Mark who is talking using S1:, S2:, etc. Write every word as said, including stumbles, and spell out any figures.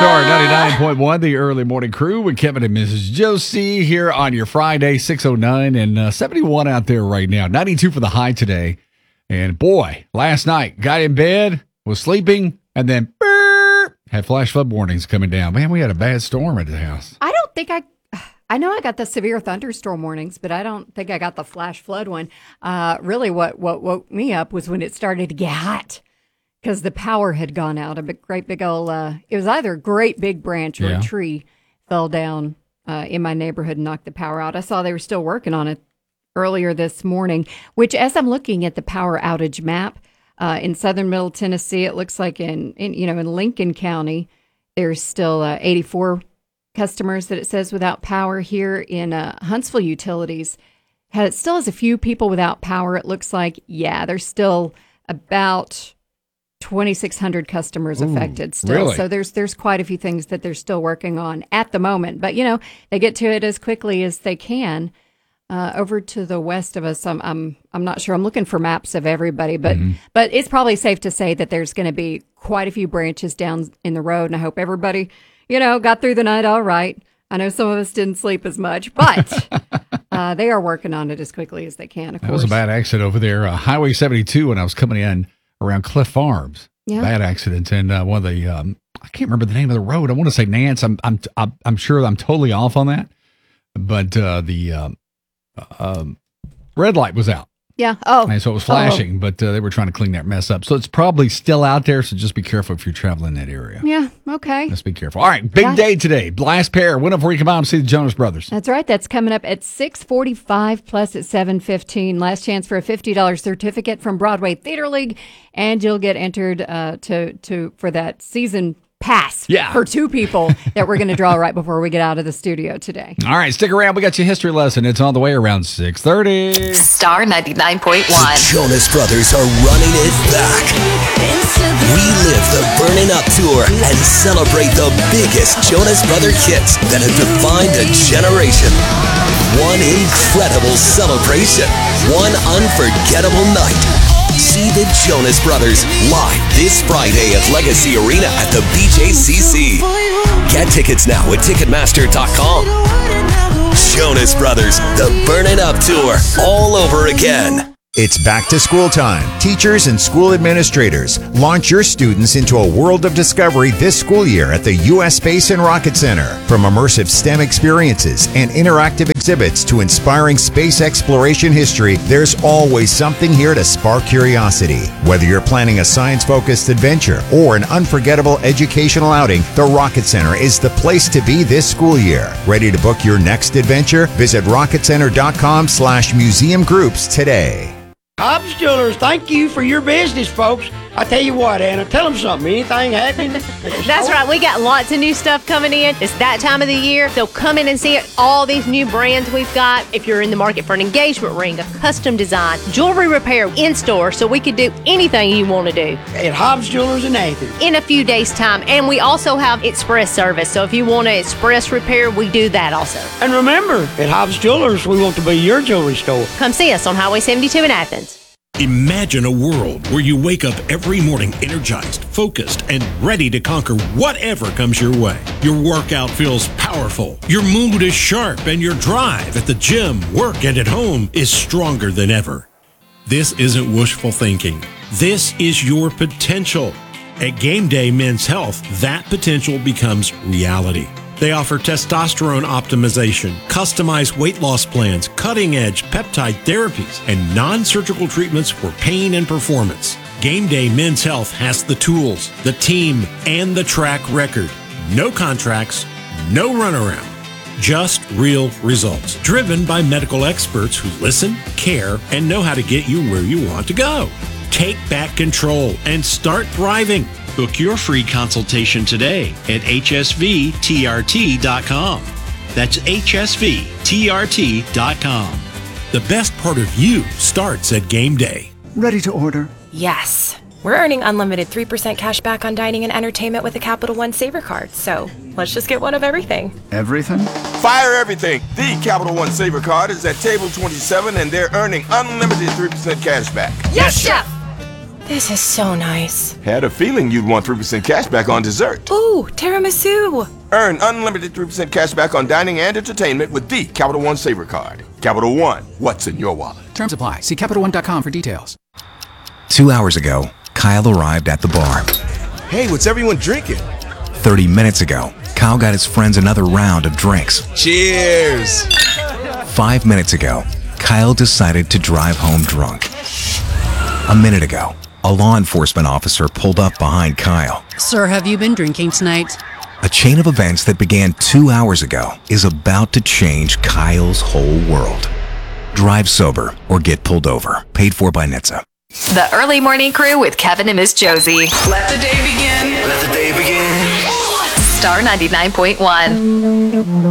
S1: Star ninety-nine point one, the early morning crew with Kevin and Missus Josie here on your Friday, six oh nine and uh, seventy-one out there right now. ninety-two for the high today. And boy, last night, got in bed, was sleeping, and then burr, had flash flood warnings coming down. Man, we had a bad storm at the house.
S2: I don't think I... I know I got the severe thunderstorm warnings, but I don't think I got the flash flood one. Uh, really, what, what woke me up was when it started to get hot because the power had gone out. A big, great big old, uh, it was either a great big branch or
S1: Yeah.
S2: a tree fell down uh, in my neighborhood and knocked the power out. I saw they were still working on it earlier this morning, which as I'm looking at the power outage map uh, in southern middle Tennessee, it looks like in, in you know, in Lincoln County, there's still uh, eighty-four customers that it says without power. Here in uh, Huntsville Utilities has, still has a few people without power. It looks like, yeah, there's still about twenty-six hundred customers
S1: Ooh,
S2: affected still.
S1: really?
S2: So there's there's quite a few things that they're still working on at the moment. But, you know, they get to it as quickly as they can. Uh, over to the west of us, I'm, I'm I'm not sure. I'm looking for maps of everybody, but
S1: Mm-hmm.
S2: but it's probably safe to say that there's going to be quite a few branches down in the road, and I hope everybody, you know, got through the night all right. I know some of us didn't sleep as much, but uh, they are working on it as quickly as they can, of
S1: That
S2: course.
S1: was a bad accident over there. Uh, Highway seventy-two when I was coming in around Cliff Farms.
S2: Yeah.
S1: Bad accident. And uh, one of the, um, I can't remember the name of the road. I want to say Nance. I'm, I'm, I'm, I'm sure I'm totally off on that. But uh, the um, um, red light was out.
S2: Yeah. Oh.
S1: And so it was flashing, but uh, they were trying to clean that mess up. So it's probably still out there. So just be careful if you're traveling that area.
S2: Yeah. Okay.
S1: Let's be careful. All right. Big
S2: Yeah.
S1: day today. Last pair. When before you come out and see the Jonas Brothers.
S2: That's right. That's coming up at six forty-five plus at seven fifteen. Last chance for a fifty dollars certificate from Broadway Theater League, and you'll get entered uh, to to for that season pass
S1: Yeah.
S2: for two people that we're going to draw right before we get out of the studio today.
S1: All right. Stick around. We got your history lesson. It's on the way around six thirty.
S3: Star ninety-nine point one.
S4: The Jonas Brothers are running it back. Relive the Burning Up Tour and celebrate the biggest Jonas Brother hits that have defined a generation. One incredible celebration. One unforgettable night. See the Jonas Brothers live this Friday at Legacy Arena at the B J C C. Get tickets now at Ticketmaster dot com. Jonas Brothers, the Burning Up Tour, all over again.
S5: It's back to school time. Teachers and school administrators, launch your students into a world of discovery this school year at the U S Space and Rocket Center. From immersive STEM experiences and interactive exhibits to inspiring space exploration history, there's always something here to spark curiosity. Whether you're planning a science-focused adventure or an unforgettable educational outing, the Rocket Center is the place to be this school year. Ready to book your next adventure? Visit rocket center dot com slash museum groups today.
S6: Hobbs Jewelers, thank you for your business, folks. I tell you what, Anna, tell them something. Anything happening?
S7: That's right. We got lots of new stuff coming in. It's that time of the year. So come in and see all these new brands we've got. If you're in the market for an engagement ring, a custom design, jewelry repair in store, so we could do anything you want to do
S6: At Hobbs Jewelers in Athens.
S7: in a few days' time. And we also have express service. So if you want an express repair, we do that also.
S6: And remember, at Hobbs Jewelers, we want to be your jewelry store.
S7: Come see us on Highway seventy-two in Athens.
S8: Imagine a world where you wake up every morning energized, focused, and ready to conquer whatever comes your way. Your workout feels powerful, your mood is sharp, and your drive at the gym, work, and at home is stronger than ever. This isn't wishful thinking. This is your potential. At Game Day Men's Health, that potential becomes reality. They offer testosterone optimization, customized weight loss plans, cutting-edge peptide therapies, and non-surgical treatments for pain and performance. Game Day Men's Health has the tools, the team, and the track record. No contracts, no runaround. Just real results, driven by medical experts who listen, care, and know how to get you where you want to go. Take back control and start thriving. Book your free consultation today at H S V T R T dot com. That's H S V T R T dot com. The best part of you starts at Game Day.
S9: Ready to order?
S10: Yes. We're earning unlimited three percent cash back on dining and entertainment with a Capital One Saver card. So let's just get one of everything.
S9: Everything?
S11: Fire everything. The Capital One Saver card is at table twenty-seven and they're earning unlimited three percent cash back.
S7: Yes, Chef!
S10: This is so nice.
S11: Had a feeling you'd want three percent cash back on dessert.
S10: Ooh, tiramisu.
S11: Earn unlimited three percent cash back on dining and entertainment with the Capital One Savor Card. Capital One, what's in your wallet?
S9: Terms apply. See Capital One dot com for details.
S12: Two hours ago, Kyle arrived at the bar.
S11: Hey, what's everyone drinking?
S12: Thirty minutes ago, Kyle got his friends another round of drinks.
S11: Cheers!
S12: Five minutes ago, Kyle decided to drive home drunk. A minute ago, a law enforcement officer pulled up behind Kyle.
S13: Sir, have you been drinking tonight?
S12: A chain of events that began two hours ago is about to change Kyle's whole world. Drive sober or get pulled over. Paid for by N H T S A.
S3: The Early Morning Crew with Kevin and Miss Josie.
S4: Let the day begin. Let the day begin.
S3: Star ninety-nine point one.